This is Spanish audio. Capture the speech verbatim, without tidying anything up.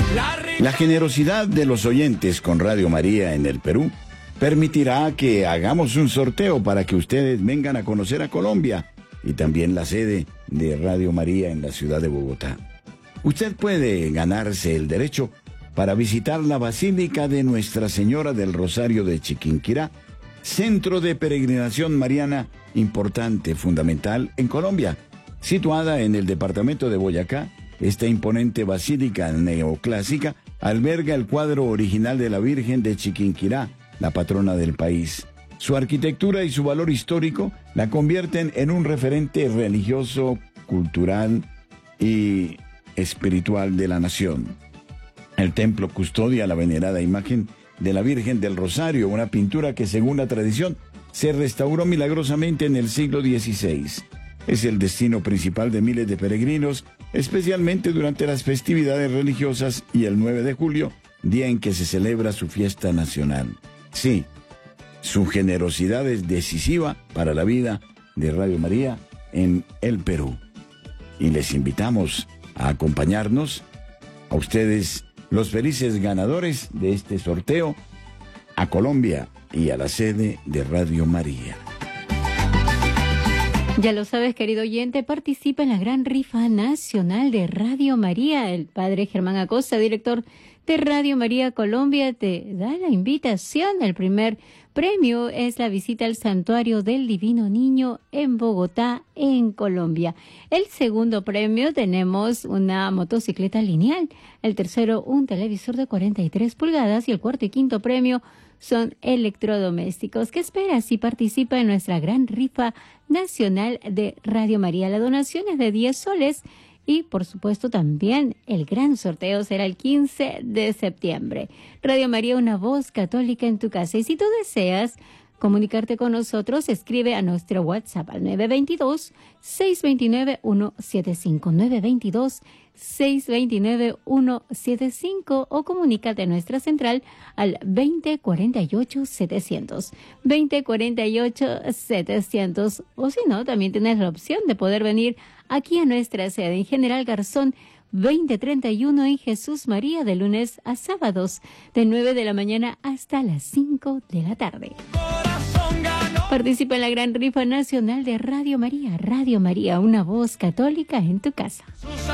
La generosidad de los oyentes con Radio María en el Perú permitirá que hagamos un sorteo para que ustedes vengan a conocer a Colombia y también la sede de Radio María en la ciudad de Bogotá. Usted puede ganarse el derecho para visitar la Basílica de Nuestra Señora del Rosario de Chiquinquirá, centro de peregrinación mariana importante, fundamental en Colombia. Situada en el departamento de Boyacá, esta imponente basílica neoclásica alberga el cuadro original de la Virgen de Chiquinquirá, la patrona del país. Su arquitectura y su valor histórico la convierten en un referente religioso, cultural y espiritual de la nación. El templo custodia la venerada imagen de la Virgen del Rosario, una pintura que, según la tradición, se restauró milagrosamente en el siglo dieciséis. Es el destino principal de miles de peregrinos, especialmente durante las festividades religiosas y el nueve de julio, día en que se celebra su fiesta nacional. Sí, su generosidad es decisiva para la vida de Radio María en el Perú. Y les invitamos a acompañarnos, a ustedes, los felices ganadores de este sorteo, a Colombia y a la sede de Radio María. Ya lo sabes, querido oyente, participa en la gran rifa nacional de Radio María. El padre Germán Acosta, director de Radio María Colombia, te da la invitación. El primer premio es la visita al Santuario del Divino Niño en Bogotá, en Colombia. El segundo premio tenemos una motocicleta lineal. El tercero, un televisor de cuarenta y tres pulgadas. Y el cuarto y quinto premio son electrodomésticos. ¿Qué esperas si participa en nuestra gran rifa nacional de Radio María? La donación es de diez soles y, por supuesto, también el gran sorteo será el quince de septiembre. Radio María, una voz católica en tu casa. Y si tú deseas comunicarte con nosotros, escribe a nuestro WhatsApp al nueve dos dos, seis dos nueve, uno siete cinco, nueve dos dos, seis dos nueve, uno siete cinco o comunícate a nuestra central al veinte cuarenta y ocho setecientos, veinte cuarenta y ocho setecientos, o si no, también tienes la opción de poder venir aquí a nuestra sede en General Garzón veinte treinta y uno en Jesús María, de lunes a sábados, de nueve de la mañana hasta las cinco de la tarde. Participa en la gran rifa nacional de Radio María. Radio María, una voz católica en tu casa.